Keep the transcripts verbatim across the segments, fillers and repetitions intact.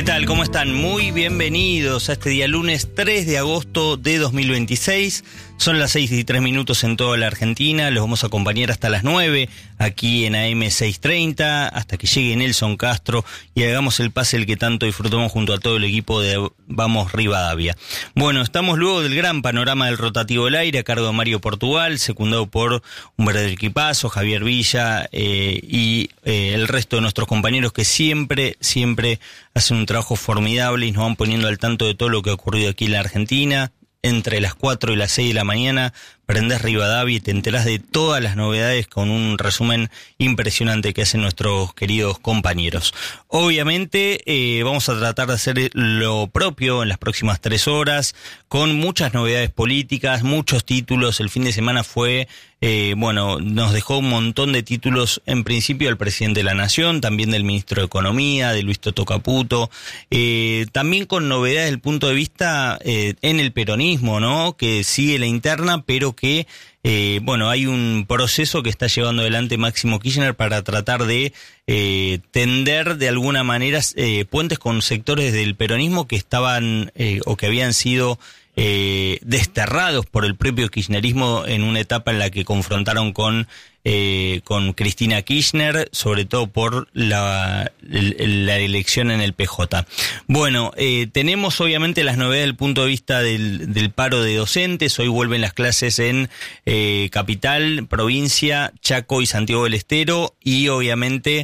tal? ¿Cómo están? Muy bienvenidos a este día lunes tres de agosto de dos mil veintiséis. Son las seis y tres minutos en toda la Argentina. Los vamos a acompañar hasta las nueve aquí en A M seiscientos treinta, hasta que llegue Nelson Castro y hagamos el pase el que tanto disfrutamos junto a todo el equipo de Vamos Rivadavia. Bueno, estamos luego del gran panorama del rotativo del aire a cargo de Mario Portugal, secundado por un verdadero equipazo, Javier Villa eh, y eh, el resto de nuestros compañeros que siempre, siempre hacen un trabajo formidable y nos van poniendo al tanto de todo lo que ha ocurrido aquí en la Argentina. Entre las cuatro y las seis de la mañana prendés Rivadavia y te enterás de todas las novedades con un resumen impresionante que hacen nuestros queridos compañeros. Obviamente eh, vamos a tratar de hacer lo propio en las próximas tres horas, con muchas novedades políticas, muchos títulos. El fin de semana fue, eh, bueno, nos dejó un montón de títulos, en principio del presidente de la Nación, también del ministro de Economía, de Luis Toto Caputo, eh, también con novedades desde el punto de vista eh, en el peronismo, ¿no? Que sigue la interna, pero que, eh, bueno, hay un proceso que está llevando adelante Máximo Kirchner para tratar de eh, tender de alguna manera eh, puentes con sectores del peronismo que estaban eh, o que habían sido eh, desterrados por el propio kirchnerismo en una etapa en la que confrontaron con Eh, con Cristina Kirchner, sobre todo por la, la elección en el P J. Bueno, eh, tenemos obviamente las novedades del punto de vista del, del paro de docentes. Hoy vuelven las clases en eh, Capital, Provincia, Chaco y Santiago del Estero, y obviamente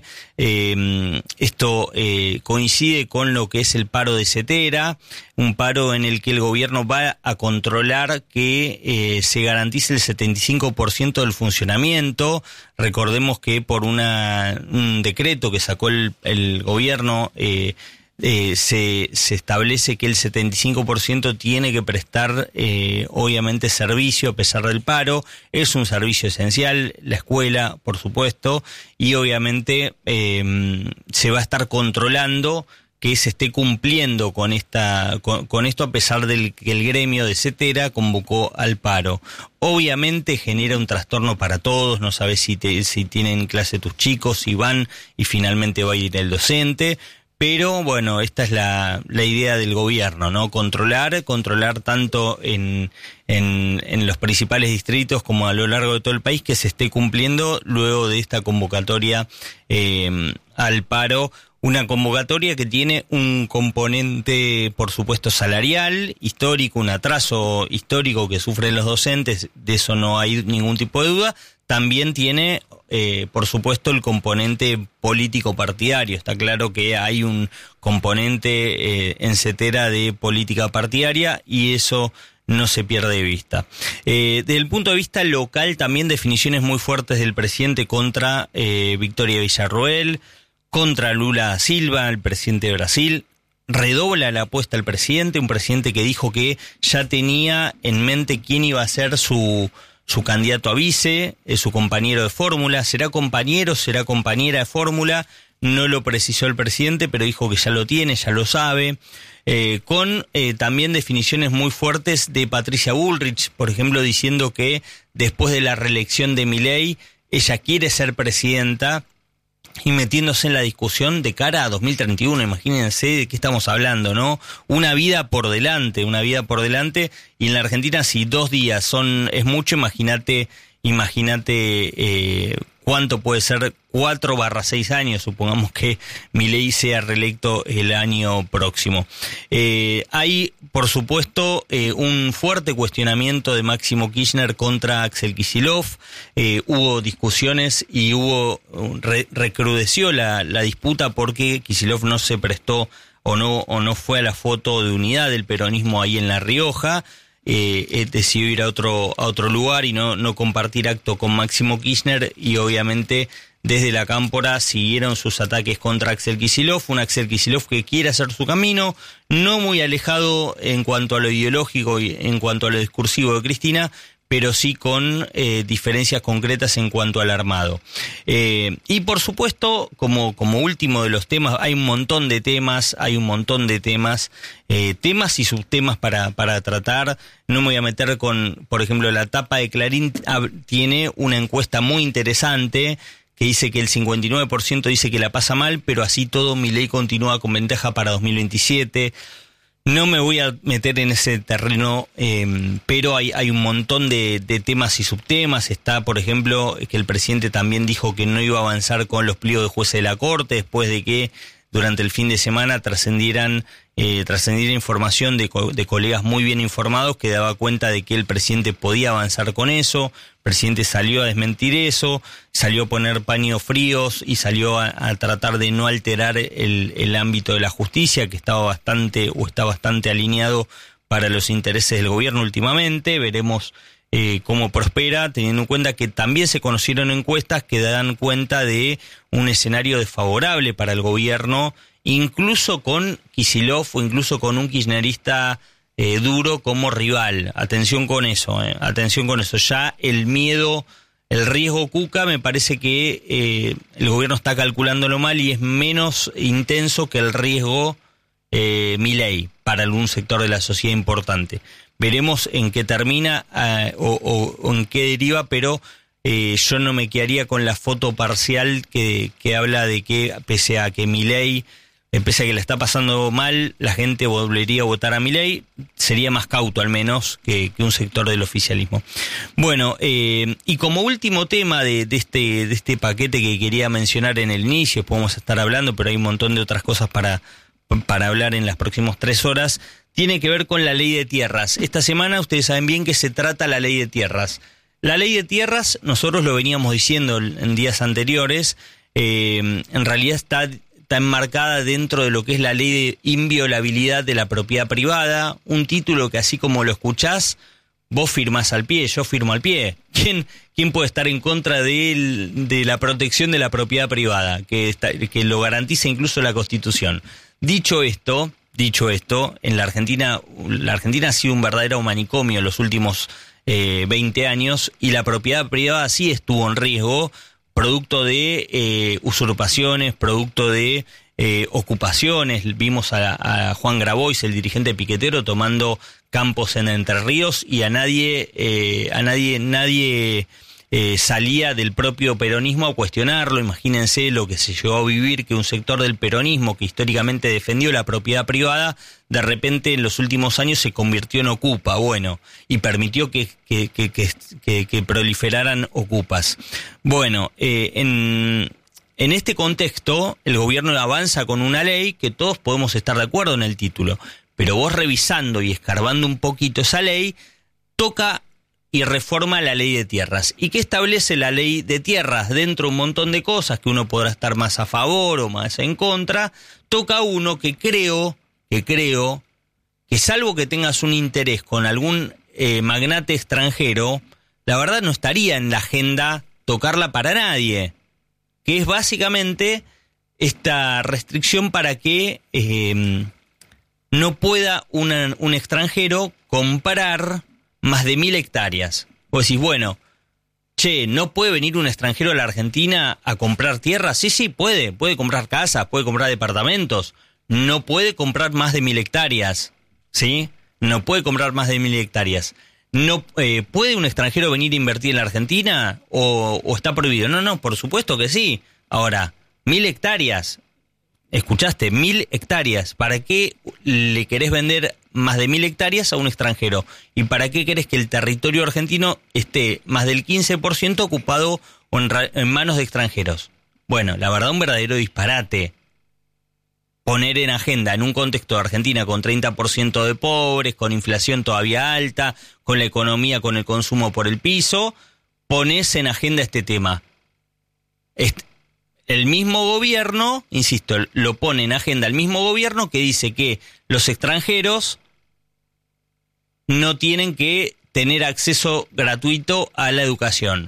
eh, esto eh, coincide con lo que es el paro de Cetera, un paro en el que el gobierno va a controlar que eh, se garantice el setenta y cinco por ciento del funcionamiento. Recordemos que por una, un decreto que sacó el, el gobierno eh, eh, se, se establece que el setenta y cinco por ciento tiene que prestar eh, obviamente servicio a pesar del paro. Es un servicio esencial, la escuela, por supuesto, y obviamente eh, se va a estar controlando que se esté cumpliendo con esta con, con esto a pesar del que el gremio de Cetera convocó al paro. Obviamente genera un trastorno para todos, no sabes si, te, si tienen clase tus chicos, si van y finalmente va a ir el docente, pero bueno, esta es la, la idea del gobierno, ¿no? Controlar, controlar tanto en, en, en los principales distritos como a lo largo de todo el país, que se esté cumpliendo luego de esta convocatoria eh, al paro. Una convocatoria que tiene un componente, por supuesto, salarial, histórico, un atraso histórico que sufren los docentes, de eso no hay ningún tipo de duda. También tiene, eh, por supuesto, el componente político partidario. Está claro que hay un componente eh, en Cetera de política partidaria y eso no se pierde de vista. Eh, desde el punto de vista local, también definiciones muy fuertes del presidente contra eh, Victoria Villarroel, contra Lula da Silva, el presidente de Brasil. Redobla la apuesta al presidente, un presidente que dijo que ya tenía en mente quién iba a ser su, su candidato a vice, eh, su compañero de fórmula. ¿Será compañero, será compañera de fórmula? No lo precisó el presidente, pero dijo que ya lo tiene, ya lo sabe. Eh, con eh, también definiciones muy fuertes de Patricia Bullrich, por ejemplo, diciendo que después de la reelección de Milei, ella quiere ser presidenta, y metiéndose en la discusión de cara a dos mil treinta y uno, imagínense de qué estamos hablando, ¿no? Una vida por delante, una vida por delante, y en la Argentina si dos días son es mucho, imagínate, imagínate eh, cuánto puede ser cuatro barra seis años, supongamos que Milei sea reelecto el año próximo. Eh, hay, por supuesto, eh, un fuerte cuestionamiento de Máximo Kirchner contra Axel Kicillof. Eh, hubo discusiones y hubo re, recrudeció la, la disputa porque Kicillof no se prestó o no, o no fue a la foto de unidad del peronismo ahí en La Rioja. Eh, eh, decidió ir a otro a otro lugar y no, no compartir acto con Máximo Kirchner, y obviamente desde la Cámpora siguieron sus ataques contra Axel Kicillof, un Axel Kicillof que quiere hacer su camino, no muy alejado en cuanto a lo ideológico y en cuanto a lo discursivo de Cristina, pero sí con eh, diferencias concretas en cuanto al armado. Eh, y por supuesto, como, como último de los temas, hay un montón de temas, hay un montón de temas, eh, temas y subtemas para, para tratar. No me voy a meter con, por ejemplo, la tapa de Clarín tiene una encuesta muy interesante que dice que el cincuenta y nueve por ciento dice que la pasa mal, pero así todo Milei continúa con ventaja para dos mil veintisiete. No me voy a meter en ese terreno, eh, pero hay, hay un montón de, de temas y subtemas. Está, por ejemplo, que el presidente también dijo que no iba a avanzar con los pliegos de jueces de la Corte después de que durante el fin de semana trascendieran eh, trascendiera información de, co- de colegas muy bien informados que daba cuenta de que el presidente podía avanzar con eso. El presidente salió a desmentir eso, salió a poner paños fríos y salió a, a tratar de no alterar el, el ámbito de la justicia, que estaba bastante o está bastante alineado para los intereses del gobierno últimamente. Veremos Eh, cómo prospera, teniendo en cuenta que también se conocieron encuestas que dan cuenta de un escenario desfavorable para el gobierno, incluso con Kicillof o incluso con un kirchnerista eh, duro como rival. Atención con eso, eh, atención con eso. Ya el miedo, el riesgo Cuca, me parece que eh, el gobierno está calculándolo mal y es menos intenso que el riesgo eh, Milei para algún sector de la sociedad importante. Veremos en qué termina uh, o, o, o en qué deriva, pero eh, yo no me quedaría con la foto parcial que, que habla de que pese a que Milei, pese a que le está pasando mal, la gente volvería a votar a Milei. Sería más cauto al menos que, que un sector del oficialismo. Bueno, eh, y como último tema de, de, este, de este paquete que quería mencionar en el inicio, podemos estar hablando, pero hay un montón de otras cosas para, para hablar en las próximas tres horas, tiene que ver con la ley de tierras. Esta semana ustedes saben bien que se trata la ley de tierras. La ley de tierras, nosotros lo veníamos diciendo en días anteriores, eh, en realidad está, está enmarcada dentro de lo que es la ley de inviolabilidad de la propiedad privada, un título que así como lo escuchás, vos firmás al pie, yo firmo al pie. ¿Quién, quién puede estar en contra de, el, de la protección de la propiedad privada, que, está, que lo garantiza incluso la Constitución? Dicho esto... Dicho esto, en la Argentina, la Argentina ha sido un verdadero manicomio en los últimos eh, veinte años y la propiedad privada sí estuvo en riesgo, producto de eh, usurpaciones, producto de eh, ocupaciones. Vimos a, a Juan Grabois, el dirigente piquetero, tomando campos en Entre Ríos y a nadie, eh, a nadie, nadie eh, salía del propio peronismo a cuestionarlo. Imagínense lo que se llegó a vivir, que un sector del peronismo que históricamente defendió la propiedad privada, de repente en los últimos años se convirtió en ocupa, bueno, y permitió que, que, que, que, que, que proliferaran ocupas. Bueno, eh, en, en este contexto, el gobierno avanza con una ley que todos podemos estar de acuerdo en el título, pero vos revisando y escarbando un poquito esa ley, toca y reforma la ley de tierras. ¿Y qué establece la ley de tierras? Dentro de un montón de cosas que uno podrá estar más a favor o más en contra, toca uno que creo, que creo, que salvo que tengas un interés con algún eh, magnate extranjero, la verdad no estaría en la agenda tocarla para nadie, que es básicamente esta restricción para que eh, no pueda una, un extranjero comprar más de mil hectáreas. Vos decís, bueno, che, ¿no puede venir un extranjero a la Argentina a comprar tierra? Sí, sí, puede. Puede comprar casas, puede comprar departamentos. No puede comprar más de mil hectáreas, ¿sí? No puede comprar más de mil hectáreas. No, eh, ¿puede un extranjero venir a invertir en la Argentina o, o está prohibido? No, no, por supuesto que sí. Ahora, mil hectáreas, escuchaste, mil hectáreas. ¿Para qué le querés vender más de mil hectáreas a un extranjero? ¿Y para qué querés que el territorio argentino esté más del quince por ciento ocupado o en, en manos de extranjeros? Bueno, la verdad, un verdadero disparate. Poner en agenda, en un contexto de Argentina con treinta por ciento de pobres, con inflación todavía alta, con la economía, con el consumo por el piso, ponés en agenda este tema. Este, el mismo gobierno, insisto, lo pone en agenda el mismo gobierno que dice que los extranjeros no tienen que tener acceso gratuito a la educación.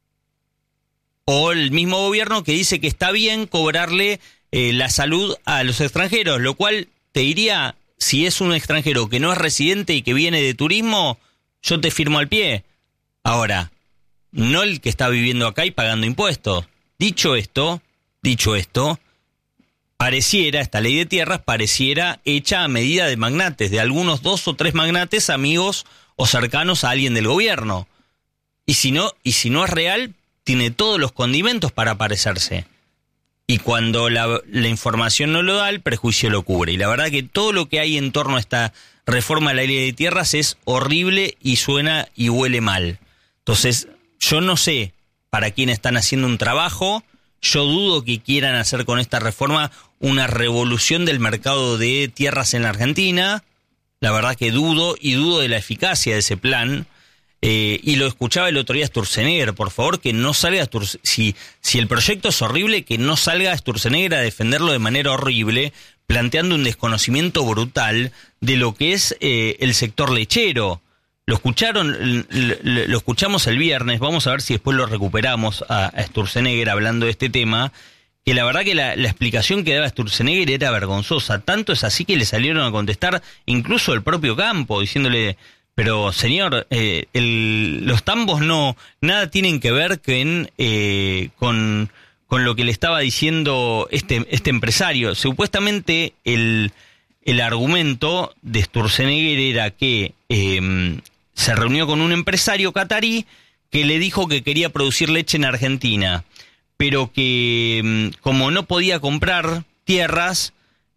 O el mismo gobierno que dice que está bien cobrarle eh, la salud a los extranjeros, lo cual te diría, si es un extranjero que no es residente y que viene de turismo, yo te firmo al pie. Ahora, no el que está viviendo acá y pagando impuestos. Dicho esto, dicho esto, pareciera, esta ley de tierras pareciera hecha a medida de magnates, de algunos dos o tres magnates amigos o cercanos a alguien del gobierno. Y si no, y si no es real, tiene todos los condimentos para parecerse. Y cuando la, la información no lo da, el prejuicio lo cubre. Y la verdad que todo lo que hay en torno a esta reforma de la ley de tierras es horrible y suena y huele mal. Entonces, yo no sé para quién están haciendo un trabajo. Yo dudo que quieran hacer con esta reforma una revolución del mercado de tierras en la Argentina. La verdad que dudo y dudo de la eficacia de ese plan. Eh, y lo escuchaba el otro día Sturzenegger, por favor, que no salga Sturzenegger, si, si el proyecto es horrible, que no salga Sturzenegger a defenderlo de manera horrible, planteando un desconocimiento brutal de lo que es eh, el sector lechero. Lo escucharon, lo, lo escuchamos el viernes, vamos a ver si después lo recuperamos a, a Sturzenegger hablando de este tema, que la verdad que la, la explicación que daba Sturzenegger era vergonzosa, tanto es así que le salieron a contestar incluso el propio campo, diciéndole... Pero, señor, eh, el, los tambos no nada tienen que ver con, eh, con, con lo que le estaba diciendo este, este empresario. Supuestamente el, el argumento de Sturzenegger era que eh, se reunió con un empresario catarí que le dijo que quería producir leche en Argentina, pero que como no podía comprar tierras...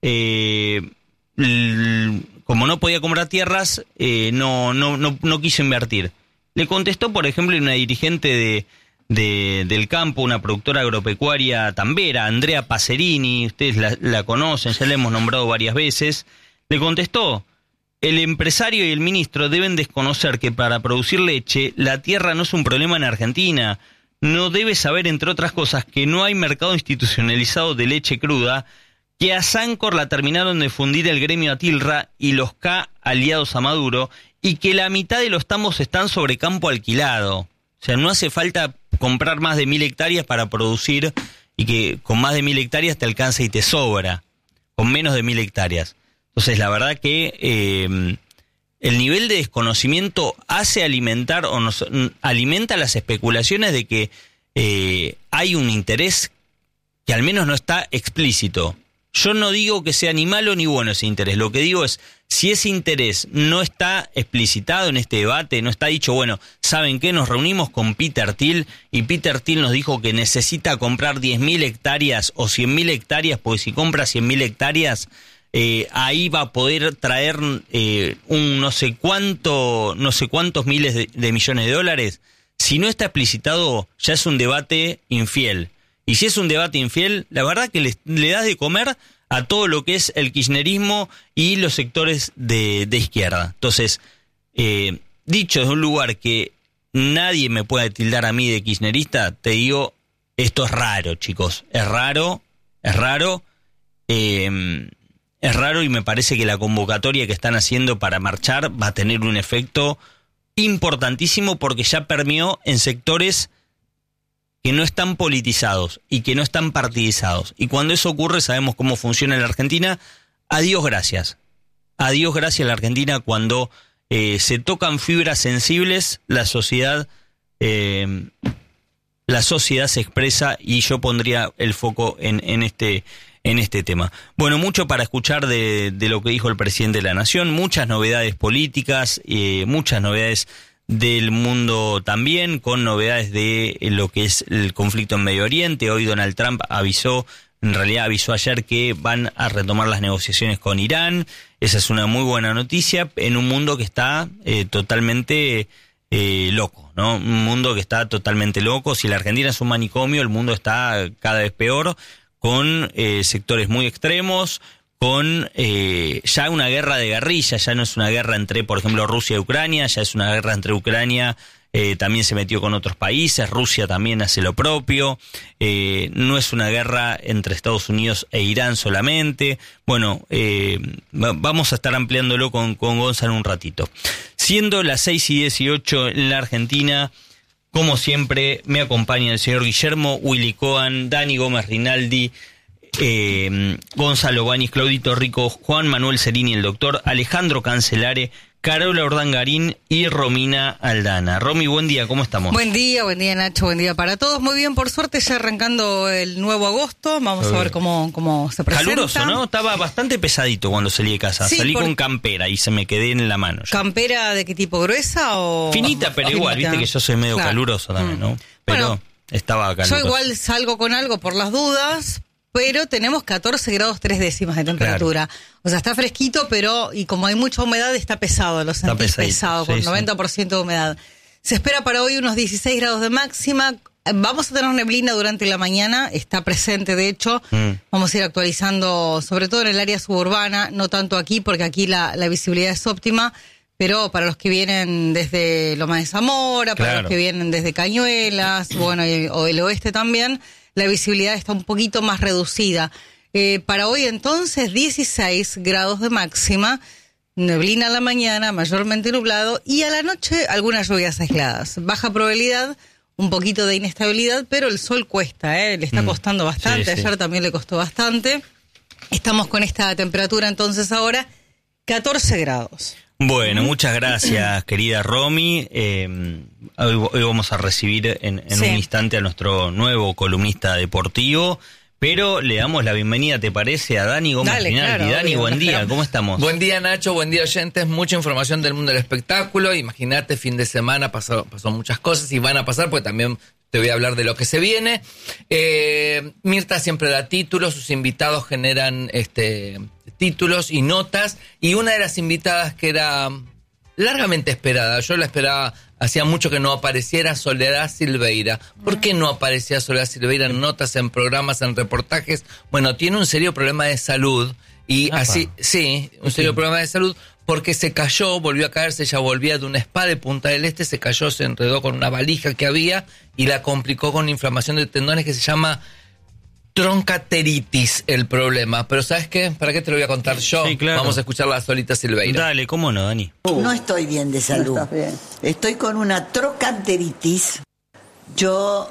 Eh, l, Como no podía comprar tierras, eh, no, no, no, no quiso invertir. Le contestó, por ejemplo, una dirigente de, de, del campo, una productora agropecuaria tambera, Andrea Pacerini, ustedes la, la conocen, ya la hemos nombrado varias veces. Le contestó, el empresario y el ministro deben desconocer que para producir leche, la tierra no es un problema en Argentina. No debe saber, entre otras cosas, que no hay mercado institucionalizado de leche cruda, que a Sancor la terminaron de fundir el gremio Atilra y los K aliados a Maduro, y que la mitad de los tambos están sobre campo alquilado. O sea, no hace falta comprar más de mil hectáreas para producir, y que con más de mil hectáreas te alcanza y te sobra, con menos de mil hectáreas. Entonces, la verdad que eh, el nivel de desconocimiento hace alimentar, o nos alimenta las especulaciones de que eh, hay un interés que al menos no está explícito. Yo no digo que sea ni malo ni bueno ese interés. Lo que digo es, si ese interés no está explicitado en este debate, no está dicho, bueno, ¿saben qué? Nos reunimos con Peter Thiel y Peter Thiel nos dijo que necesita comprar diez mil hectáreas o cien mil hectáreas, porque si compra cien mil hectáreas, eh, ahí va a poder traer eh, un no sé cuánto, no sé cuántos miles de, de millones de dólares. Si no está explicitado, ya es un debate infiel. Y si es un debate infiel, la verdad que le, le das de comer a todo lo que es el kirchnerismo y los sectores de, de izquierda. Entonces, eh, dicho desde un lugar que nadie me puede tildar a mí de kirchnerista, te digo, esto es raro, chicos. Es raro, es raro, eh, es raro y me parece que la convocatoria que están haciendo para marchar va a tener un efecto importantísimo porque ya permeó en sectores que no están politizados y que no están partidizados. Y cuando eso ocurre, sabemos cómo funciona en la Argentina. Adiós, gracias. Adiós, gracias a la Argentina. Cuando eh, se tocan fibras sensibles, la sociedad, eh, la sociedad se expresa, y yo pondría el foco en, en este, en este tema. Bueno, mucho para escuchar de, de lo que dijo el presidente de la Nación, muchas novedades políticas, eh, muchas novedades del mundo también, con novedades de lo que es el conflicto en Medio Oriente. Hoy Donald Trump avisó, en realidad avisó ayer, que van a retomar las negociaciones con Irán. Esa es una muy buena noticia en un mundo que está eh, totalmente eh, loco, ¿no? Un mundo que está totalmente loco. Si la Argentina es un manicomio, el mundo está cada vez peor, con eh, sectores muy extremos, con eh, ya una guerra de guerrilla. Ya no es una guerra entre, por ejemplo, Rusia y Ucrania, ya es una guerra entre Ucrania, eh, también se metió con otros países, Rusia también hace lo propio, eh, no es una guerra entre Estados Unidos e Irán solamente. Bueno, eh, vamos a estar ampliándolo con, con Gonzalo en un ratito. Siendo las seis y dieciocho en la Argentina, como siempre, me acompaña el señor Guillermo Willy Cohen, Dani Gómez Rinaldi, Eh, Gonzalo Bañez, Claudito Rico, Juan Manuel Cerini, el doctor, Alejandro Cancelare, Carola Urdangarín y Romina Aldana. Romy, buen día, ¿cómo estamos? Buen día, buen día Nacho, buen día para todos. Muy bien, por suerte ya arrancando el nuevo agosto, vamos a ver cómo, cómo se presenta. Caluroso, ¿no? Estaba bastante pesadito cuando salí de casa, sí, salí por... con campera y se me quedé en la mano. Ya. ¿Campera de qué tipo, gruesa o...? Finita, pero finita. Igual, viste que yo soy medio claro. caluroso también, ¿no? Pero... Bueno, estaba acá. Yo Lucas. igual salgo con algo por las dudas, pero tenemos catorce grados tres décimas de temperatura. Claro. O sea, está fresquito, pero y como hay mucha humedad, está pesado, lo sentís pesado, con sí, noventa por ciento sí. de humedad. Se espera para hoy unos dieciséis grados de máxima. Vamos a tener neblina durante la mañana, está presente de hecho. Mm. Vamos a ir actualizando, sobre todo en el área suburbana, no tanto aquí, porque aquí la, la visibilidad es óptima. Pero para los que vienen desde Loma de Zamora, para claro. los que vienen desde Cañuelas, bueno, y, o el oeste también, la visibilidad está un poquito más reducida. Eh, para hoy entonces, dieciséis grados de máxima, neblina a la mañana, mayormente nublado, y a la noche algunas lluvias aisladas. Baja probabilidad, un poquito de inestabilidad, pero el sol cuesta, ¿eh? Le está costando bastante, sí, ayer sí. también le costó bastante. Estamos con esta temperatura entonces ahora, catorce grados. Bueno, muchas gracias, querida Romy. Eh, hoy, hoy vamos a recibir en, en sí. un instante a nuestro nuevo columnista deportivo, pero le damos la bienvenida, ¿te parece?, a Dani Gómez Dale, Rinaldi. claro, Dani, obvio, buen día, esperamos. ¿cómo estamos? Buen día, Nacho, buen día, oyentes. Mucha información del mundo del espectáculo. Imagínate, fin de semana pasó, pasó muchas cosas y van a pasar, porque también te voy a hablar de lo que se viene. Eh, Mirta siempre da títulos, sus invitados generan este títulos y notas, y una de las invitadas que era largamente esperada, yo la esperaba, hacía mucho que no apareciera, Soledad Silveira. ¿Por qué no aparecía Soledad Silveira en notas, en programas, en reportajes? Bueno, tiene un serio problema de salud, y Apa. así, sí, un serio sí. problema de salud, porque se cayó, volvió a caerse, ella volvía de un spa de Punta del Este, se cayó, se enredó con una valija que había y la complicó con una inflamación de tendones que se llama troncateritis, el problema. Pero ¿sabes qué? ¿Para qué te lo voy a contar yo? Sí, claro. Vamos a escucharla a Solita Silveira. Dale, ¿cómo no, Dani? No estoy bien de salud. No estás bien. Estoy con una troncateritis. Yo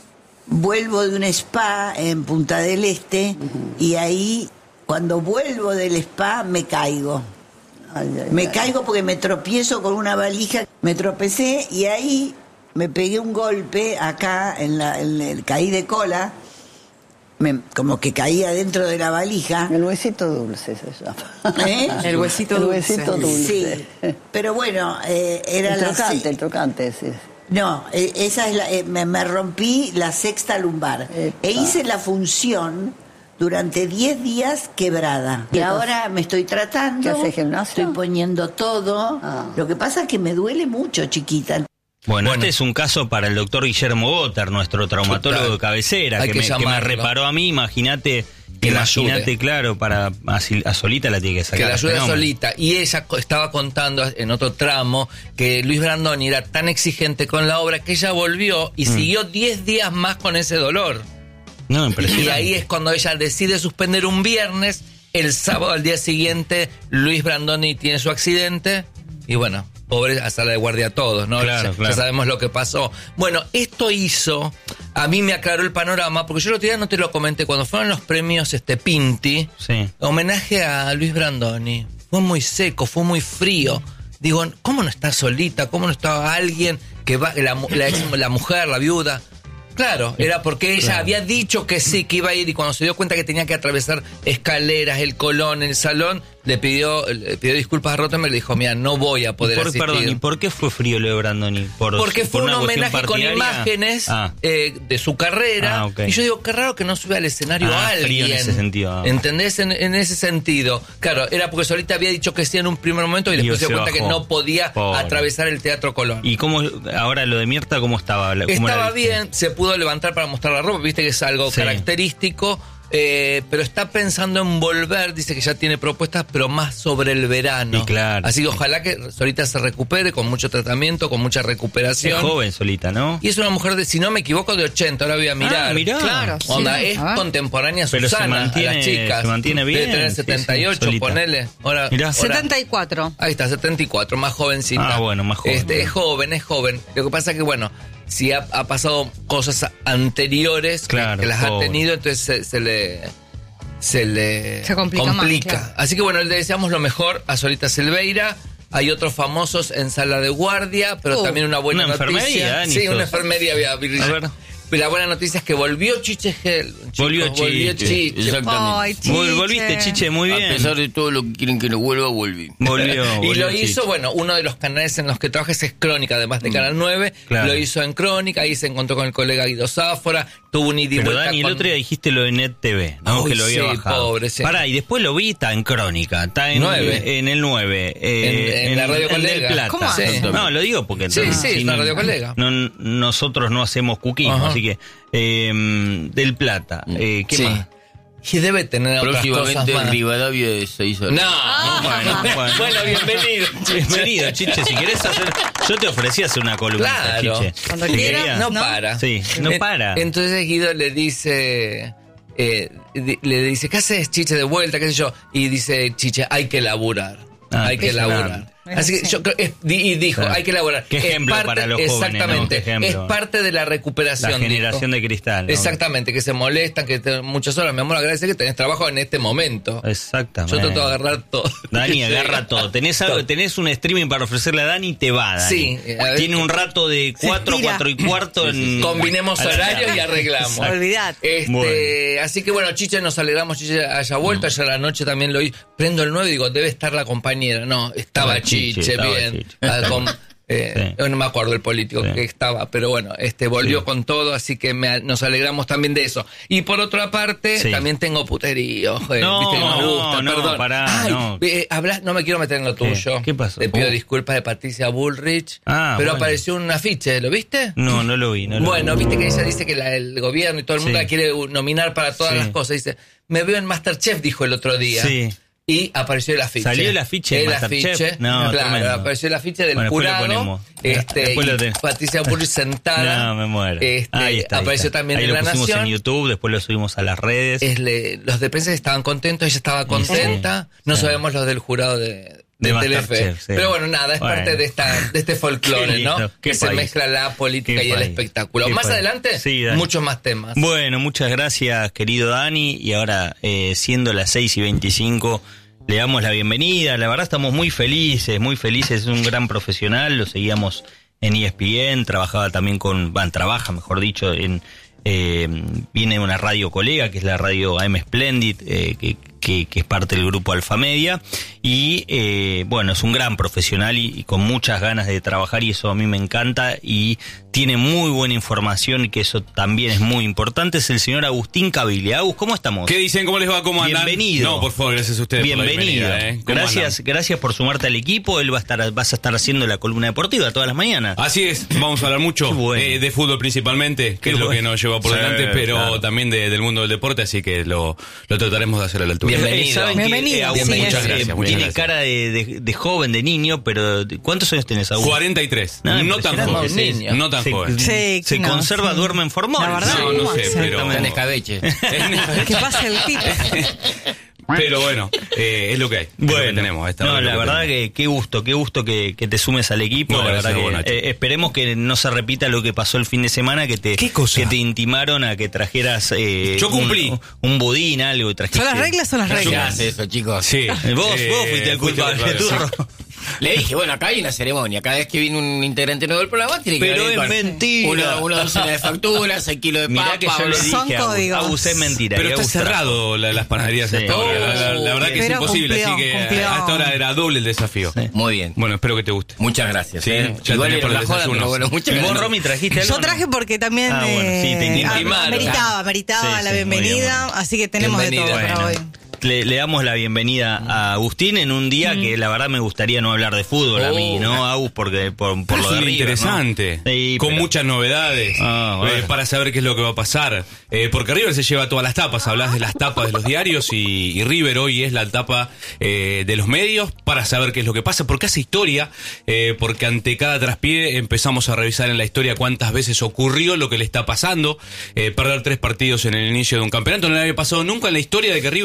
vuelvo de un spa en Punta del Este uh-huh. y ahí, cuando vuelvo del spa, me caigo. Ay, ay, me ay. caigo porque me tropiezo con una valija. Me tropecé y ahí me pegué un golpe acá, en, la, en el caí de cola. Me, como que caía dentro de la valija. El huesito dulce se llama. ¿Eh? El huesito el dulce. Huesito dulce. Sí, pero bueno, eh, era el la... trocante, se- el trocante, sí. No, eh, esa es la, eh, me, me rompí la sexta lumbar. Epa. E hice la función durante diez días quebrada. Y ahora me estoy tratando. ¿Qué hace, gimnasio? Estoy poniendo todo. Ah. Lo que pasa es que me duele mucho, chiquita. Bueno, Bueno. este es un caso para el doctor Guillermo Botter, nuestro traumatólogo Total. de cabecera, Hay que, que me, que me llamarlo. reparó a mí, imagínate, Que la imagínate, ayude. claro, para a, a Solita la tiene que sacar. Que la ayude fenómeno. Solita. Y ella co- estaba contando en otro tramo que Luis Brandoni era tan exigente con la obra que ella volvió y Mm. siguió diez días más con ese dolor. No, impresionante. Y ahí es cuando ella decide suspender un viernes. El sábado al día siguiente Luis Brandoni tiene su accidente y bueno, pobre, a sala de guardia a todos, ¿no? Claro, ya, claro. ya sabemos lo que pasó. Bueno, esto hizo, a mí me aclaró el panorama, porque yo el otro día no te lo comenté, cuando fueron los premios este Pinti, Sí. homenaje a Luis Brandoni, fue muy seco, fue muy frío. Digo, ¿cómo no está Solita? ¿Cómo no está alguien que va, la, mu- la, ex- la mujer, la viuda? Claro, era porque ella Claro. había dicho que sí, que iba a ir, y cuando se dio cuenta que tenía que atravesar escaleras, el Colón, el salón, le pidió, le pidió disculpas a Rottenberg, le dijo, mira, no voy a poder Por- asistir. perdón, ¿y por qué fue frío Leo Brandoni? ¿Por, Porque por fue un una cuestión homenaje con partidaria? imágenes Ah. eh, de su carrera. Ah, ok. Y yo digo, qué raro que no sube al escenario Ah, a alguien. frío en ese sentido, ah. ¿Entendés? En, en ese sentido. Claro, era porque Solita había dicho que sí en un primer momento y Y después se se dio cuenta bajó. que no podía Pobre. atravesar el Teatro Colón. ¿Y cómo, ahora lo de Mirta, cómo estaba? ¿Cómo la Estaba viste? bien, se pudo levantar para mostrar la ropa, viste que es algo Sí. característico, eh, pero está pensando en volver, dice que ya tiene propuestas, pero más sobre el verano. Y claro. Así que ojalá que Solita se recupere con mucho tratamiento, con mucha Es recuperación. joven Solita, ¿no? Y es una mujer de, si no me equivoco, de ochenta, ahora voy a mirar. Ah, mirá. Claro, sí. Onda, es A ver. contemporánea a Pero se Susana, mantiene- a las chicas. se mantiene bien, Debe tener sí, setenta y sí, ocho, Solita. ponele. Ahora, Mirá. ahora- setenta y cuatro. Ahí está, setenta y cuatro, más jovencita. Ah, bueno, más joven. Este, es joven, es joven. Lo que pasa es que, bueno, si ha, ha pasado cosas anteriores que- Claro, que, las ha pobre. tenido, entonces se, se le... Se le Se complica más, claro. Así que bueno, le deseamos lo mejor a Solita Silveira. Hay otros famosos en sala de guardia, pero Uh, también una buena una noticia. enfermería, Dani, sí, sos. una enfermería había. A ver. la buena noticia es que volvió Chiche Gel. Chicos, Volvió Chiche. Volvió Chiche. Exactamente. Ay, Chiche. Vol- Volviste, Chiche, muy bien. A pesar de todo lo que quieren que no vuelva, volví. Volvió, Y volvió lo hizo, Chiche. bueno, uno de los canales en los que trabajas es Crónica, además de Canal nueve. Claro. Lo hizo en Crónica, ahí se encontró con el colega Guido Sáfora, tuvo un ida y Pero vuelta Dani, con... el otro día dijiste lo de Net T V, ¿no? Uy, que lo había sí, bajado. pobre, sí. Pará, y después lo vi, está en Crónica, está en, Nueve. en el nueve. eh, En- en la Radio en Colega. Del Plata. ¿Cómo Sí. No, lo digo porque... Sí, sí, es la no- Radio Colega. no- nosotros no hacemos cuquismo, Ajá. así que... eh, Del Plata, eh, ¿qué Sí. más? Y debe tener otras cosas Próximamente más. Rivadavia de seis horas. No, Bueno, bueno. bueno, bienvenido. Bienvenido, Chiche, si querés hacer... Yo te ofrecí hacer una columnita, Claro. Chiche. Cuando Si quieras, querías. No, ¿no? para. Sí, no En- para. Entonces Guido le dice, eh, di- le dice, ¿qué haces, Chiche, de vuelta? ¿Qué sé yo? Y dice Chiche, hay que laburar. Ah, hay que impresionante. laburar. Así que Sí. yo creo, es- di- y dijo, Claro. hay que laburar. Qué Es ejemplo parte- para los jóvenes, ¿no? Exactamente. Qué ejemplo. Es parte de la recuperación. La generación dijo. de cristal, ¿no? Exactamente, que se molestan, que te- muchas horas. Mi amor, agradece que tenés trabajo en este momento. Exactamente. Yo trato de agarrar todo. Dani Que agarra llega. todo. Tenés algo, tenés un streaming para ofrecerle a Dani, te va, Dani. Sí, a ver. Tiene un rato de cuatro, estira. cuatro y cuarto en. Combinemos a la horarios tarde. y arreglamos. Exacto. Olvidate. Este, Bueno. Así que bueno, Chiche, nos alegramos, Chiche haya vuelto, ayer a la noche también lo hice. Prendo el nueve y digo, debe estar la compañera. No, estaba Estaba Chiche, Chiche, estaba bien. Chiche. Ah, con- eh, Sí. No me acuerdo el político Sí. que estaba, pero bueno, este volvió Sí. con todo, así que me- nos alegramos también de eso. Y por otra parte, Sí. también tengo puterío. eh, No, viste que nos no, gusta, no, perdón. pará, Ay, no. eh, hablas- no me quiero meter en lo ¿Qué? tuyo. ¿Qué pasó? Te pido Oh. disculpas de Patricia Bullrich, Ah, pero bueno. apareció un afiche, ¿lo viste? No, no lo vi. No lo Bueno, vi. viste que ella dice que la- el gobierno y todo el mundo Sí. la quiere nominar para todas Sí. las cosas. Dice, me veo en Masterchef, dijo el otro día. Sí. Y apareció el afiche. ¿Salió el afiche de El Masterchef? afiche. No, claro, tremendo. apareció el afiche del Bueno, después lo jurado. ponemos. Este, Después lo y te- Patricia Bullrich sentada. No, me muero. Este, ahí está. ahí apareció está. también ahí en lo La pusimos Nación. en YouTube, después lo subimos a las redes. Es le- los de prensa estaban contentos, ella estaba contenta. No sí. sabemos los del jurado de, De de Telefe. Masterchef, sí. Pero bueno, nada, es Bueno. parte de esta de este Qué folclore, lindo, ¿no? qué Que se país. mezcla la política Qué y el país. espectáculo. Qué Más país. adelante, Sí, Dani. muchos más temas. Bueno, muchas gracias, querido Dani. Y ahora, eh, siendo las seis y veinticinco, le damos la bienvenida. La verdad, estamos muy felices, muy felices. Es un gran profesional. Lo seguíamos en E S P N. Trabajaba también con. Van, trabaja, mejor dicho, en. Eh, viene de una radio colega, que es la radio A M Splendid, eh, que, que, que es parte del grupo Alfa Media. Y eh, bueno, es un gran profesional y, y con muchas ganas de trabajar, y eso a mí me encanta. Y tiene muy buena información, y que eso también es muy importante. Es el señor Agustín Caviglia. Agus, ¿cómo estamos? ¿Qué dicen? ¿Cómo les va? ¿Cómo andan? Bienvenido. No, por favor, gracias a ustedes Bienvenido. por la bienvenida. ¿eh? ¿Cómo Gracias, andan? gracias por sumarte al equipo. Él va a estar, vas a estar haciendo la columna deportiva todas las mañanas. Así es, vamos a hablar mucho Qué bueno. eh, de fútbol principalmente, que Qué es lo bueno. que nos lleva por Sí, delante, pero claro. también de- del mundo del deporte, así que lo, lo trataremos de hacer a la altura. Bienvenido. Eh, ¿saben que, Bienvenido, eh, Agus, sí, eh, muchas gracias, muchas tiene gracias. cara de, de- de joven, de niño, pero ¿cuántos años tenés, Agus? cuarenta y tres, No, no, tan impresionante. joven, Un niño. no tan Se- joven. Sí, se no, conserva, sí. duerme en formol. La verdad, No, no sé, sí. pero... Está en escabeche. ¿Qué pasa el tipo? Pero bueno, eh, es lo que hay, es lo que tenemos. esta no, hora es la lo que verdad tenemos. que qué gusto, qué gusto que, que te sumes al equipo. No, la gracias verdad a vos, que, Nacho. eh, esperemos que no se repita lo que pasó el fin de semana, que te, ¿Qué cosa? que te intimaron a que trajeras eh, Yo cumplí. un, un budín, algo, y trajiste. ¿Son las reglas o son las ¿Qué reglas? hace eso, chicos? Sí. Eh, Vos, eh, vos fuiste el fuiste culpable, culpable, turro. Le dije, bueno, acá hay una ceremonia. Cada vez que viene un integrante nuevo del programa, tiene que Pero venir es con mentira. Una, una docena de facturas, el kilo de Mirá papa. que yo le una- Son dije a Agus, códigos. Agus, es mentira. Pero y está Agus trajo. cerrado la- las panaderías Sí. hasta ahora. La, la- la verdad que es Pero imposible, cumplió, así que cumplió. hasta ahora era doble el desafío. Sí. Muy bien. Bueno, espero que te guste. Muchas gracias. Sí, ¿eh? ya Igual tenés era por una el joda, desayuno. pero bueno, muchas ¿Y vos, gracias. Romy, trajiste algo? Yo traje porque también Ah, bueno, sí, te eh, intimaron. meritaba, meritaba Sí, la sí, muy bien, bienvenida, muy así que tenemos Bienvenida. de todo para Bueno, hoy. Le, le damos la bienvenida a Agustín en un día que la verdad me gustaría no hablar de fútbol a mí, ¿no, Agus? Porque por, por Es lo de un River, interesante, ¿no? Sí, con pero- muchas novedades, Ah, bueno. eh, para saber qué es lo que va a pasar. Eh, porque River se lleva todas las tapas, hablas de las tapas de los diarios y, y River hoy es la tapa eh, de los medios para saber qué es lo que pasa, porque hace historia, eh, porque ante cada traspié empezamos a revisar en la historia cuántas veces ocurrió lo que le está pasando, eh, perder tres partidos en el inicio de un campeonato. No le había pasado nunca en la historia de que River pierda tres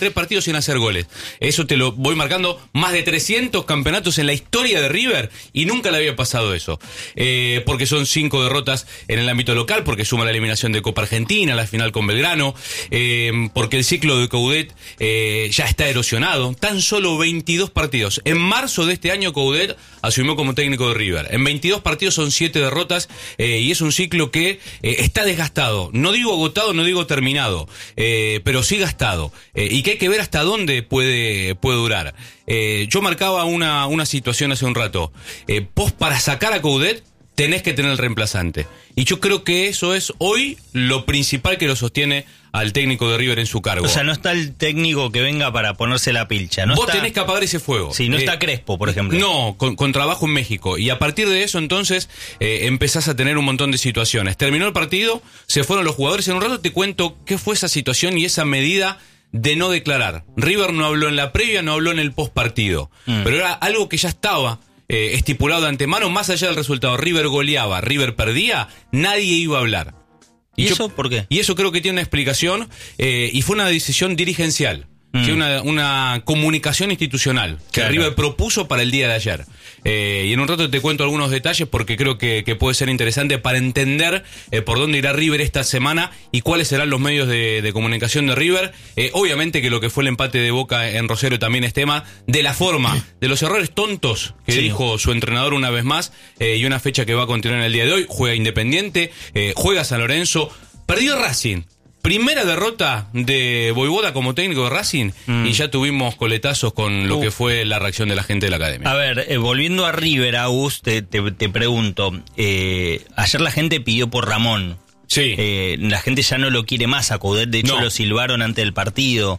tres partidos sin hacer goles. Eso te lo voy marcando, más de trescientos campeonatos en la historia de River y nunca le había pasado eso. Eh, porque son cinco derrotas en el ámbito local, porque suma la eliminación de Copa Argentina, la final con Belgrano, eh, porque el ciclo de Coudet eh, ya está erosionado. Tan solo veintidós partidos. En marzo de este año Coudet asumió como técnico de River. En veintidós partidos son siete derrotas eh, y es un ciclo que eh, está desgastado. No digo agotado, no digo terminado, eh, pero sí gastado. Eh, y que hay que ver hasta dónde puede, puede durar. Eh, yo marcaba una, una situación hace un rato. Eh, vos para sacar a Coudet tenés que tener el reemplazante. Y yo creo que eso es hoy lo principal que lo sostiene al técnico de River en su cargo. O sea, no está el técnico que venga para ponerse la pilcha. No Vos está... tenés que apagar ese fuego. Sí, no eh, está Crespo, por ejemplo. No, con, con trabajo en México. Y a partir de eso, entonces, eh, empezás a tener un montón de situaciones. Terminó el partido, se fueron los jugadores. En un rato te cuento qué fue esa situación y esa medida de no declarar. River no habló en la previa, no habló en el post partido. Mm. Pero era algo que ya estaba eh, estipulado de antemano, más allá del resultado. River goleaba, River perdía, nadie iba a hablar. ¿Y, ¿Y yo, eso por qué? Y eso creo que tiene una explicación eh, y fue una decisión dirigencial. Mm. Que una, una comunicación institucional que claro. River propuso para el día de ayer. Eh, y en un rato te cuento algunos detalles porque creo que, que puede ser interesante para entender eh, por dónde irá River esta semana y cuáles serán los medios de, de comunicación de River. Eh, obviamente que lo que fue el empate de Boca en Rosario también es tema de la forma, de los errores tontos que sí. dijo su entrenador una vez más eh, y una fecha que va a continuar en el día de hoy. Juega Independiente, eh, juega San Lorenzo, perdió Racing. Primera derrota de Voivoda como técnico de Racing mm. y ya tuvimos coletazos con lo uh. que fue la reacción de la gente de la academia. A ver, eh, volviendo a River, Agus, te, te, te pregunto, eh, ayer la gente pidió por Ramón. Sí. Eh, la gente ya no lo quiere más a Coudet, de hecho no. lo silbaron ante el partido.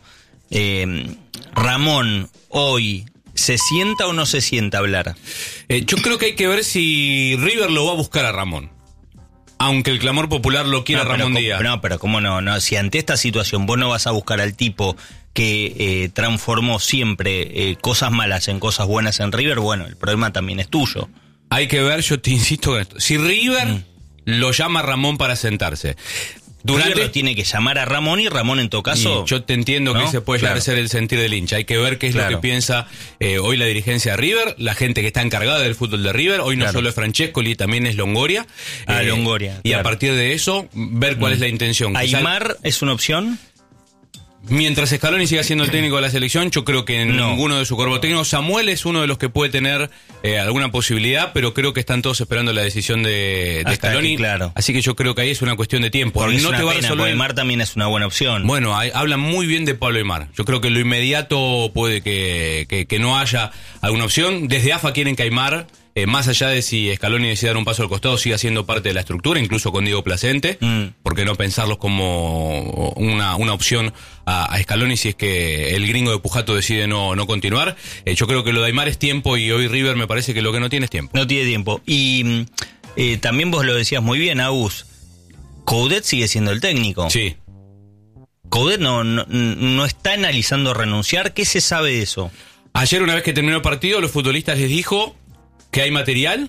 Eh, Ramón, hoy, ¿se sienta o no se sienta a hablar? Eh, yo creo que hay que ver si River lo va a buscar a Ramón. Aunque el clamor popular lo quiera no, Ramón Díaz. No, pero cómo no, no, si ante esta situación vos no vas a buscar al tipo que eh, transformó siempre eh, cosas malas en cosas buenas en River, bueno, el problema también es tuyo. Hay que ver, yo te insisto en esto. Si River mm. lo llama a Ramón para sentarse. Durante River lo tiene que llamar a Ramón y Ramón en todo caso... Y yo te entiendo ¿no? que ese puede claro. llegar a ser el sentir del hincha. Hay que ver qué es claro. lo que piensa eh, hoy la dirigencia de River, la gente que está encargada del fútbol de River. Hoy no claro. solo es Francescoli, también es Longoria. Ah, eh, Longoria. Y claro. a partir de eso, ver cuál mm. es la intención. ¿Aymar es una opción? Mientras Scaloni siga siendo el técnico de la selección, yo creo que en no. ninguno de su cuerpo técnico. Samuel es uno de los que puede tener eh, alguna posibilidad, pero creo que están todos esperando la decisión de, de Scaloni. Aquí, claro. Así que yo creo que ahí es una cuestión de tiempo. Porque no es te va pena, a resolver. Aymar también es una buena opción. Bueno, hay, hablan muy bien de Pablo Aymar. Yo creo que lo inmediato puede que, que, que no haya alguna opción. Desde A F A quieren que Aymar, Eh, más allá de si Scaloni decide dar un paso al costado, siga siendo parte de la estructura, incluso con Diego Placente, mm. ¿por qué no pensarlos como una, una opción a, a Scaloni si es que el gringo de Pujato decide no, no continuar? Eh, yo creo que lo de Aymar es tiempo y hoy River me parece que lo que no tiene es tiempo. No tiene tiempo. Y eh, también vos lo decías muy bien, Agus, Coudet sigue siendo el técnico. Sí. Coudet no, no, no está analizando renunciar. ¿Qué se sabe de eso? Ayer, una vez que terminó el partido, los futbolistas les dijo que hay material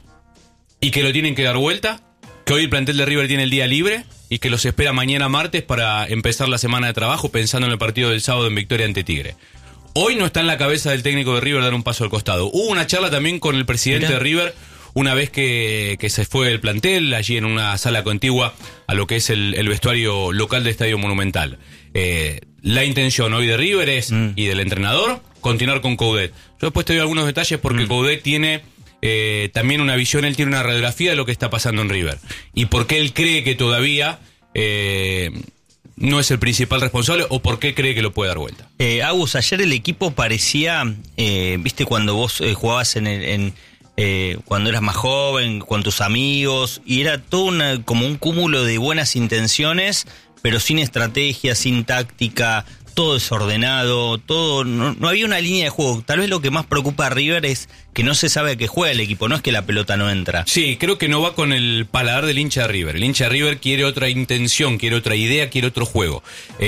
y que lo tienen que dar vuelta, que hoy el plantel de River tiene el día libre y que los espera mañana martes para empezar la semana de trabajo pensando en el partido del sábado en victoria ante Tigre. Hoy no está en la cabeza del técnico de River dar un paso al costado. Hubo una charla también con el presidente Mirá. de River una vez que, que se fue el plantel, allí en una sala contigua a lo que es el, el vestuario local del Estadio Monumental. Eh, la intención hoy de River es, mm. y del entrenador, continuar con Coudet. Yo después te doy algunos detalles porque mm. Coudet tiene eh, también una visión, él tiene una radiografía de lo que está pasando en River. Y por qué él cree que todavía eh, no es el principal responsable o por qué cree que lo puede dar vuelta. Eh, Agus, ayer el equipo parecía, eh, viste cuando vos eh, jugabas en el... En... Eh, cuando eras más joven, con tus amigos, y era todo una, como un cúmulo de buenas intenciones, pero sin estrategia, sin táctica, todo desordenado, todo no, no había una línea de juego. Tal vez lo que más preocupa a River es que no se sabe a qué juega el equipo, no es que la pelota no entra. Sí, creo que no va con el paladar del hincha de River. El hincha de River quiere otra intención, quiere otra idea, quiere otro juego.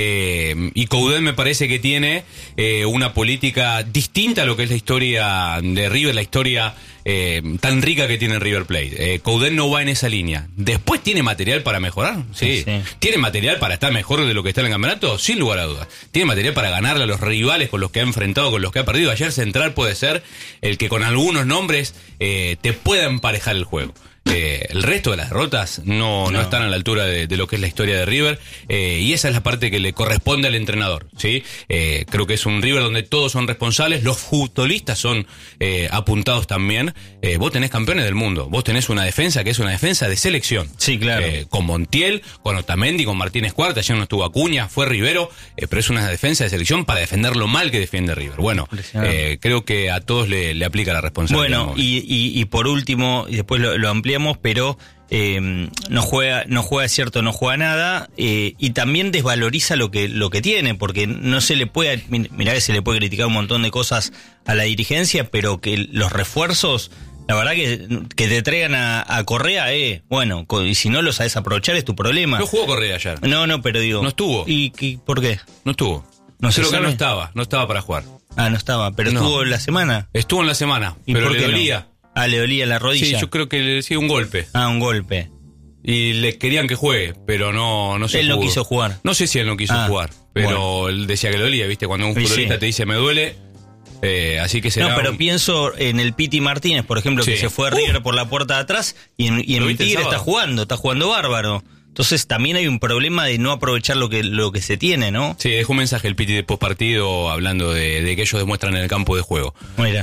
Eh, y Coudet me parece que tiene eh, una política distinta a lo que es la historia de River, la historia Eh, tan rica que tiene River Plate. Eh, Coudet no va en esa línea. Después tiene material para mejorar, sí. sí. ¿Tiene material para estar mejor de lo que está en el campeonato? Sin lugar a dudas. tiene material para ganarle a los rivales con los que ha enfrentado, con los que ha perdido. Ayer Central puede ser el que con algunos nombres eh, te pueda emparejar el juego. Eh, el resto de las derrotas no, no. no están a la altura de, de lo que es la historia de River, eh, y esa es la parte que le corresponde al entrenador, ¿sí? Eh, creo que es un River donde todos son responsables, los futbolistas son eh, apuntados también. Eh, vos tenés campeones del mundo, vos tenés una defensa que es una defensa de selección. Sí, claro. Eh, con Montiel, con Otamendi, con Martínez Cuarta, ayer no estuvo Acuña, fue Rivero, eh, pero es una defensa de selección para defender lo mal que defiende River. Bueno, eh, creo que a todos le, le aplica la responsabilidad. Bueno, y, y, y por último, y después lo, lo ampliamos, pero eh, no juega, no juega, es cierto, no juega nada, eh, y también desvaloriza lo que, lo que tiene, porque no se le puede, mirá que se le puede criticar un montón de cosas a la dirigencia, pero que los refuerzos, la verdad que, que te traigan a, a Correa, eh, bueno, y si no lo sabes aprovechar es tu problema. No jugó Correa ayer. No, no, pero digo. No estuvo. ¿Y, y por qué? No estuvo. No sé. Creo que no estaba, no estaba para jugar. Ah, no estaba, pero no. estuvo en la semana. Estuvo en la semana, ¿Y pero por le qué dolía. No? Ah, le dolía la rodilla. Sí, yo creo que le sí, un golpe. Ah, un golpe. Y le querían que juegue, pero no, no se Él pudo. no quiso jugar. No sé si él no quiso ah, jugar, pero bueno. él decía que le dolía, ¿viste? Cuando un Sí, futbolista sí. te dice me duele, eh, así que será No, pero un... pienso en el Piti Martínez, por ejemplo, Sí. que se fue a River uh. por la puerta de atrás y en, y en viste el Tigre sábado? está jugando, está jugando bárbaro. Entonces también hay un problema de no aprovechar lo que lo que se tiene, ¿no? Sí, dejó un mensaje el Piti de postpartido hablando de, de que ellos demuestran en el campo de juego.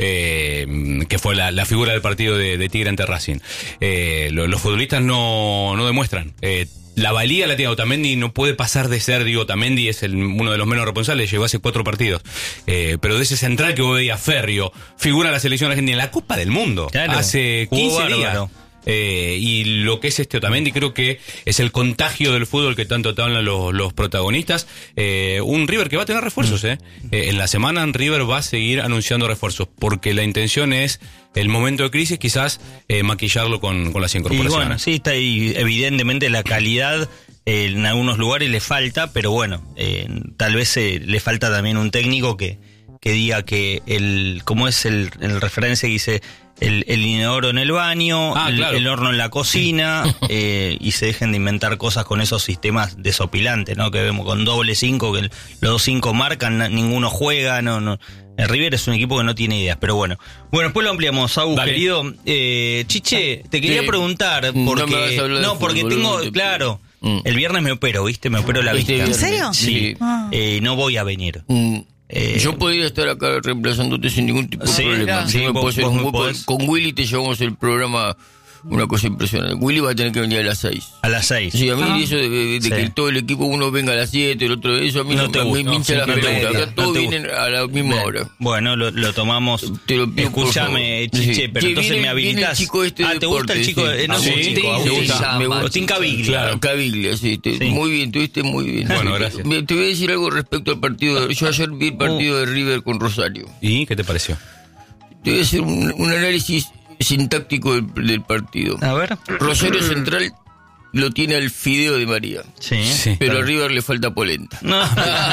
Eh, que fue la, la figura del partido de, de Tigre ante Racing. Eh, lo, los futbolistas no, no demuestran. Eh, la valía la tiene Otamendi, no puede pasar de ser, digo, Otamendi es el, uno de los menos responsables, llegó hace cuatro partidos. Eh, pero de ese central que vos veías, Ferrio, figura de la selección argentina en la Copa del Mundo. Claro. Hace quince días. Eh, y lo que es este Otamendi creo que es el contagio del fútbol que tanto te hablan los, los protagonistas. Eh, un River que va a tener refuerzos, eh. Eh, en la semana en River va a seguir anunciando refuerzos porque la intención es el momento de crisis quizás eh, maquillarlo con, con las incorporaciones. Y bueno, sí, está ahí, evidentemente la calidad eh, en algunos lugares le falta, pero bueno, eh, tal vez eh, le falta también un técnico que, que diga que el, ¿cómo es el, el referencia que dice? El, el inodoro en el baño, ah, el, claro. el horno en la cocina, eh, y se dejen de inventar cosas con esos sistemas desopilantes, ¿no? Que vemos con doble cinco, que el, los dos cinco marcan, na, ninguno juega, no, no. El River es un equipo que no tiene ideas, pero bueno. Bueno, después lo ampliamos, Saúl, querido. Eh, Chiche, te quería sí. preguntar, porque no, no porque fútbol, tengo, te... claro, mm. el viernes me opero, ¿viste? Me opero la vista. ¿En serio? Sí, sí. Ah. Eh, no voy a venir. Mm. Eh, Yo podría estar acá reemplazándote sin ningún tipo de sí, problema. sí, Yo me vos- puedo hacer vos un me hueco. podés. Con Willy te llevamos el programa, una cosa impresionante. Willy va a tener que venir a las seis. a las seis. Sí, a mí Ah. eso de, de- de Sí. que todo el equipo uno venga a las siete, el otro eso a mí No no, te me, gusta, me no, hincha sí, la no te pelota. gusta, Acá todos no te vienen a la misma Bien. hora. Bueno, lo, lo tomamos. Te lo pido, por Escuchame, favor. Chiche, Sí. pero Que entonces viene- me habilitas. viene el chico este ah, de ¿te gusta el deporte, chico? sí. Eh, no es un Sí, chico, sí, Agustín. sí, me gusta. Agustín Caviglia. Claro, Caviglia, sí, te- Sí. muy bien, tuviste muy bien. Bueno, Sí, gracias. Te, te voy a decir algo respecto al partido. Yo ayer vi el partido de River con Rosario. ¿Y qué te pareció? Te voy a hacer un, un análisis sintáctico del, del partido. A ver. Rosario Central lo tiene al Fideo de María, Sí. Sí. pero claro. a River le falta polenta. No.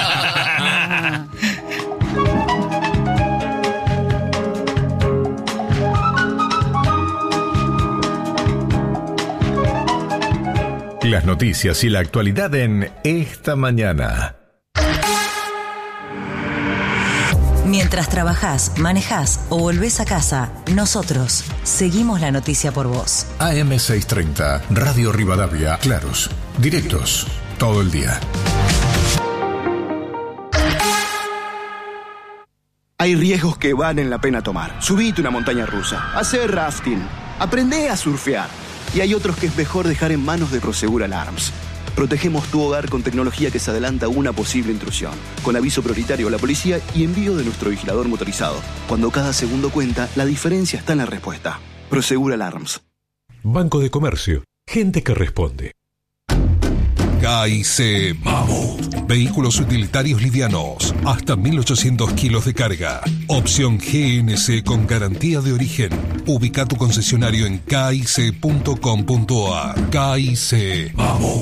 Las noticias y la actualidad en Esta Mañana. Mientras trabajás, manejás o volvés a casa, nosotros seguimos la noticia por vos. A M seiscientos treinta, Radio Rivadavia, claros, directos, todo el día. Hay riesgos que valen la pena tomar. Subite una montaña rusa, hacer rafting, aprende a surfear. Y hay otros que es mejor dejar en manos de Prosegur Alarms. Protegemos tu hogar con tecnología que se adelanta a una posible intrusión, con aviso prioritario a la policía y envío de nuestro vigilador motorizado. Cuando cada segundo cuenta, la diferencia está en la respuesta. Prosegur Alarms. Banco de Comercio, gente que responde. K I C Mammoth. Vehículos utilitarios livianos, hasta mil ochocientos kilos de carga. Opción G N C con garantía de origen. Ubica tu concesionario en K I C punto com punto a r. K I C Mammoth.